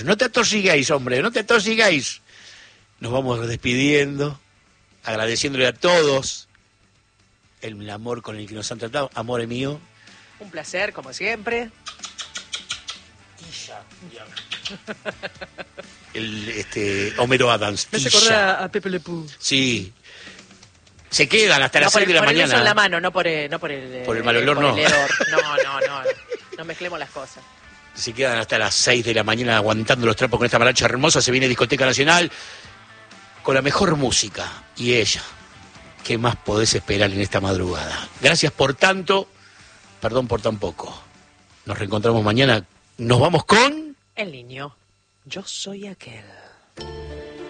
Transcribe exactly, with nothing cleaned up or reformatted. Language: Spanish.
No te atosigáis, hombre, no te atosigáis. Nos vamos despidiendo, agradeciéndole a todos el amor con el que nos han tratado. Amor mío. Un placer, como siempre. El, este, Homero Adams. Me hace acordar a Pepe Le Pew. Sí. Se quedan hasta no, las seis de la por mañana. El beso en la mano, no por el, no por el, por el mal olor, por no. El hedor. No, no, no. No mezclemos las cosas. Se quedan hasta las seis de la mañana aguantando los trapos con esta maracha hermosa. Se viene Discoteca Nacional con la mejor música. Y ella, ¿qué más podés esperar en esta madrugada? Gracias por tanto, perdón por tan poco. Nos reencontramos mañana. Nos vamos con... El niño. Yo soy aquel.